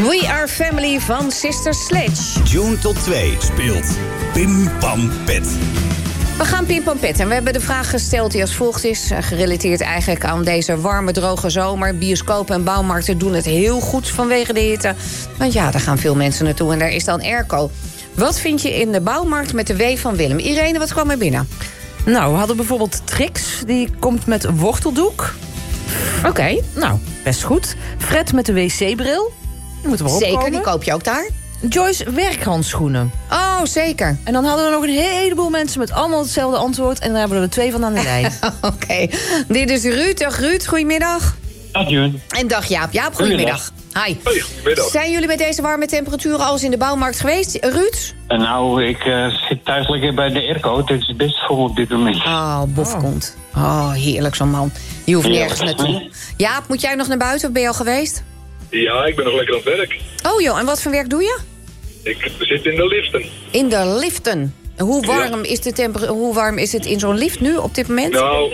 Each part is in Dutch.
We Are Family van Sister Sledge. June tot 2 speelt Pim Pam Pet. We gaan Pim Pam Pet en we hebben de vraag gesteld die als volgt is. Gerelateerd eigenlijk aan deze warme, droge zomer. Bioscopen en bouwmarkten doen het heel goed vanwege de hitte. Want ja, daar gaan veel mensen naartoe en daar is dan airco. Wat vind je in de bouwmarkt met de W van Willem? Irene, wat kwam er binnen? Nou, we hadden bijvoorbeeld Trix, die komt met worteldoek. Oké. Nou, best goed. Fred met de wc-bril. Die moeten we opkomen. Zeker, die koop je ook daar. Joyce werkhandschoenen. Oh, zeker. En dan hadden we nog een heleboel mensen met allemaal hetzelfde antwoord. En daar hebben we er 2 van aan de lijn. Oké. Dit is Ruud. Dag Ruud, goedemiddag. Dag Jun. En dag Jaap. Jaap, goedemiddag. Hi. Hoi, goedemiddag. Zijn jullie met deze warme temperaturen al eens in de bouwmarkt geweest? Ruud? Nou, ik zit thuis lekker bij de airco. Het is het beste voor op dit moment. Oh, bofkont. Oh, heerlijk zo'n man. Je hoeft nergens naartoe. Jaap, moet jij nog naar buiten of ben je al geweest? Ja, ik ben nog lekker aan het werk. Oh joh, en wat voor werk doe je? Ik zit in de liften. In de liften. Hoe warm is het in zo'n lift nu op dit moment? Nou,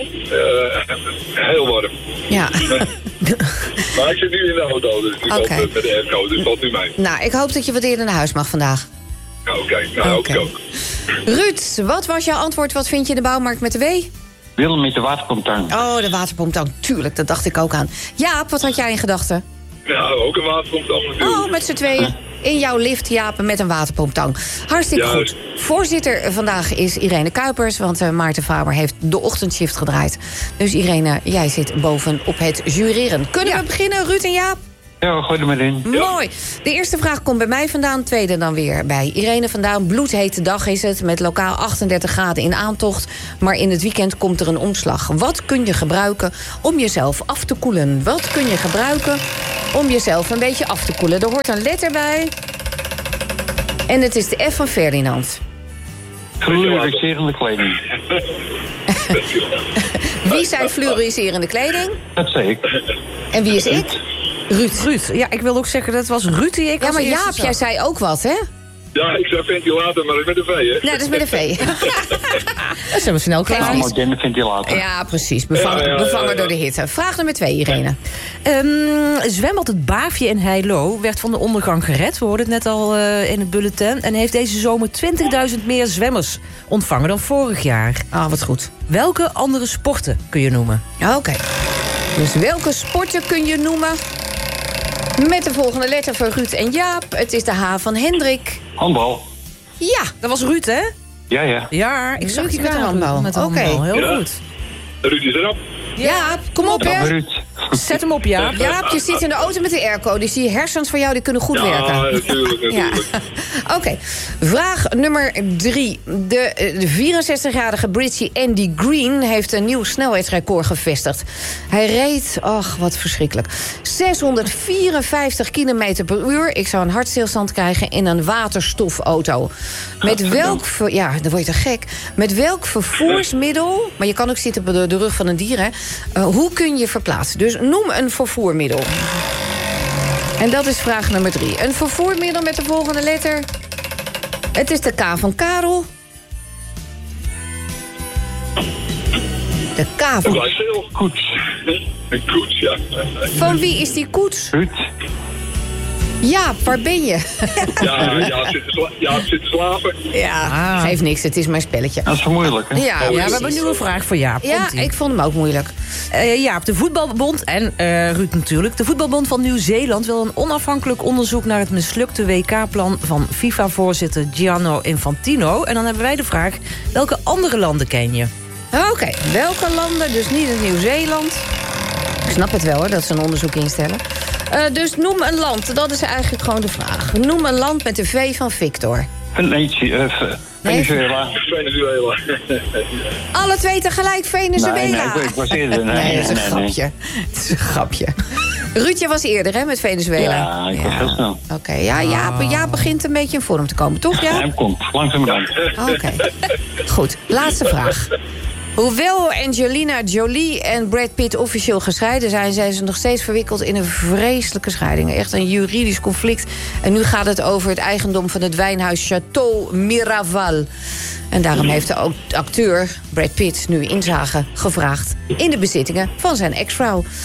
heel warm. Ja. Maar ik zit nu in de auto, dus ik Oké. loop met de airco, dus valt nu mee. Nou, ik hoop dat je wat eerder naar huis mag vandaag. Ja, oké. Nou, hoop ik ook. Ruud, wat was jouw antwoord? Wat vind je in de bouwmarkt met de W? Willem met de waterpomptang. Oh, de waterpomptang. Tuurlijk, dat dacht ik ook aan. Jaap, wat had jij in gedachten? Nou, ook een waterpomptang natuurlijk. Oh, met z'n tweeën. In jouw lift, Jaap, met een waterpomptang. Hartstikke Juist. goed. Voorzitter vandaag is Irene Kuipers, want Maarten Faber heeft de ochtendshift gedraaid. Dus Irene, jij zit bovenop het jureren. Kunnen we beginnen, Ruud en Jaap? Ja, gooi er maar in. Mooi. De eerste vraag komt bij mij vandaan, tweede dan weer bij Irene vandaan. Bloedhete dag is het, met lokaal 38 graden in aantocht. Maar in het weekend komt er een omslag. Wat kun je gebruiken om jezelf af te koelen? Wat kun je gebruiken om jezelf een beetje af te koelen? Er hoort een letter bij. En het is de F van Ferdinand. Fluoriserende kleding. Wie zei fluoriserende kleding? Dat zei ik. En wie is ik? Ruud. Ja, ik wil ook zeggen, dat was Ruud die ik Ja, als maar eerste Jaap, zag. jij zei ook wat, hè? Ja, ik zei ventilator, maar dat is met een V, hè? Nee, dat is met een V. Dat zijn we snel klaar. Een moderne ventilator. Ja, precies. Bevangen door de hitte. Vraag nummer 2, Irene. Zwembad Het Baafje in Heilo werd van de ondergang gered. We hoorden het net al in het bulletin. En heeft deze zomer 20.000 meer zwemmers ontvangen dan vorig jaar. Ah, wat goed. Welke andere sporten kun je noemen? Oké. Dus welke sporten kun je noemen? Met de volgende letter voor Ruud en Jaap. Het is de H van Hendrik. Handbal. Ja. Dat was Ruud, hè? Ja. Ja, ik zag je met de handbal. Met de handbal. Oké. Heel Ja. goed. Ruud is erop. Jaap, kom op, Dag hè. Ruud. Zet hem op, Jaap. Jaap, je zit in de auto met de airco. Dus die hersens van jou die kunnen goed Ja, werken. natuurlijk. Ja. Oké. Vraag nummer 3. De 64-jarige Britse Andy Green heeft een nieuw snelheidsrecord gevestigd. Hij reed, ach, wat verschrikkelijk, 654 km per uur. Ik zou een hartstilstand krijgen in een waterstofauto. Met welk, ja, dan word je toch gek. Met welk vervoersmiddel, maar je kan ook zitten op de rug van een dier, hè? Hoe kun je verplaatsen? Dus noem een vervoermiddel. En dat is vraag nummer 3. Een vervoermiddel met de volgende letter. Het is de K van Karel. De K Dat van... blijft stil. Koets. Een koets, ja. Van wie is die koets? Ruud. Jaap, waar ben je? Ja, zit te slapen. Ja, geeft niks, het is mijn spelletje. Dat is zo moeilijk, hè? Ja, Ja, we precies. hebben een nieuwe vraag voor Jaap. Ja, Komt-ie. ik vond hem ook moeilijk. Jaap, de voetbalbond en Ruud natuurlijk. De voetbalbond van Nieuw-Zeeland wil een onafhankelijk onderzoek naar het mislukte WK-plan van FIFA-voorzitter Gianni Infantino. En dan hebben wij de vraag, welke andere landen ken je? Oké, welke landen? Dus niet in Nieuw-Zeeland. Ik snap het wel hoor, dat ze een onderzoek instellen. Dus noem een land, dat is eigenlijk gewoon de vraag. Noem een land met de V van Victor. Venezuela. Venezuela. Alle twee tegelijk Venezuela. Nee, ik was eerder. Nee, dat is een grapje. Het is een grapje. Ruudje was eerder, hè, met Venezuela. Ja, ik was heel snel. Oké, ja, Jaap begint een beetje in vorm te komen, toch, Ja, Jaap? hem komt. Langzamerhand. Oké. Goed, laatste vraag. Hoewel Angelina Jolie en Brad Pitt officieel gescheiden zijn ze nog steeds verwikkeld in een vreselijke scheiding. Echt een juridisch conflict. En nu gaat het over het eigendom van het wijnhuis Château Miraval. En daarom heeft de acteur Brad Pitt nu inzage gevraagd in de bezittingen van zijn ex-vrouw.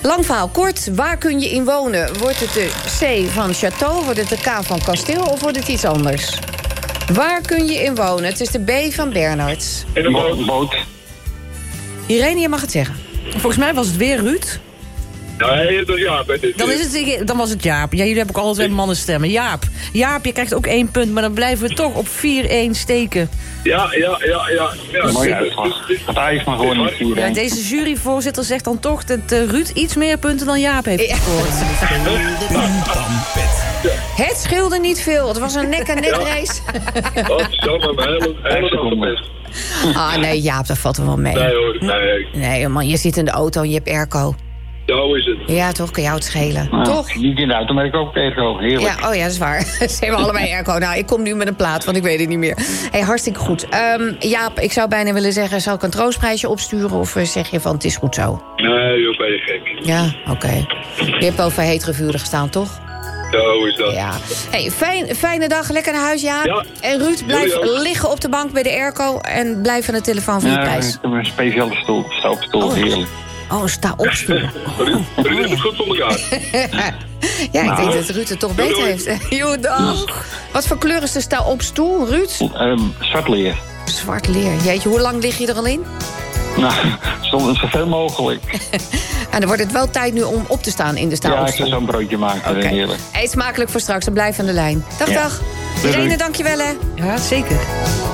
Lang verhaal kort, waar kun je in wonen? Wordt het de C van Château, wordt het de K van Kasteel of wordt het iets anders? Waar kun je in wonen? Het is de B van Bernhard. In een boot. Irene, je mag het zeggen. Volgens mij was het weer Ruud. Nee, dat is Jaap. Dan was het Jaap. Ja, jullie hebben ook alle twee mannenstemmen. Jaap, je krijgt ook 1 punt, maar dan blijven we toch op 4-1 steken. Ja. Mooi uitslag. Want hij is maar gewoon niet 4-1. Ja, deze juryvoorzitter zegt dan toch dat Ruud iets meer punten dan Jaap heeft gescoord. Pim Pam Pet. Het scheelde niet veel. Het was een nek-aan-nek race. Wat jammer, mijn hele dag best. Ah, nee, Jaap, dat valt er wel mee. Nee hoor, nee. Nee, man, je zit in de auto en je hebt airco. Zo is het. Ja, toch? Kan jou het schelen. Nou, Toch? Niet in de auto, maar ik ook airco. Heerlijk. Ja, oh ja, dat is waar. Ze hebben allebei airco. Nou, ik kom nu met een plaat, want ik weet het niet meer. Hey, hartstikke goed. Jaap, ik zou bijna willen zeggen, zal ik een troostprijsje opsturen? Of zeg je van, het is goed zo? Nee, joh, ben je gek. Ja, oké. Je hebt over hetere vuren gestaan, toch? Zo is dat. Ja. Hey, fijne dag, lekker naar huis, Jaap. Ja. En Ruud, blijf Jullie ook. liggen op de bank bij de airco... en blijf aan de telefoon van je Ja, ik prijs. heb een speciale stoel. Sta op stoel, heerlijk. Oh, sta op stoel. Ruud heeft het goed voor elkaar. Ja, ik denk dat Ruud het toch beter heeft. Jo, dag. Wat voor kleur is de sta op stoel, Ruud? Zwart leer. Zwart leer. Jeetje, hoe lang lig je er al in? Nou, zoveel mogelijk. En dan wordt het wel tijd nu om op te staan in de sta Ja, op ik stoel. ga zo'n broodje maken. Oké. Heerlijk. Eet smakelijk voor straks en blijf aan de lijn. Dag, Ja. dag. Doei, Irene, doei. dankjewel hè. Ja, zeker.